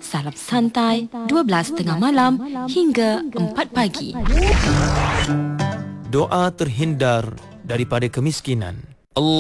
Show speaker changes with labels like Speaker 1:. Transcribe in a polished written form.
Speaker 1: Salam santai 12 tengah malam hingga 4 pagi.
Speaker 2: Doa terhindar daripada kemiskinan.